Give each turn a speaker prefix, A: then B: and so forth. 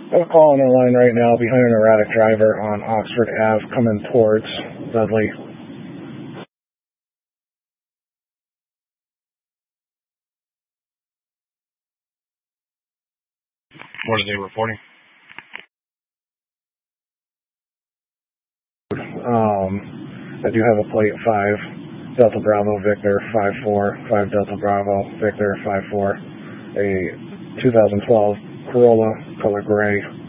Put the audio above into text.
A: I'm calling a line right now behind an erratic driver on Oxford Ave coming towards Dudley.
B: What are they reporting?
A: I do have a plate 5 Delta Bravo Victor 54, 5 Delta Bravo Victor 54, a 2012 Corolla color gray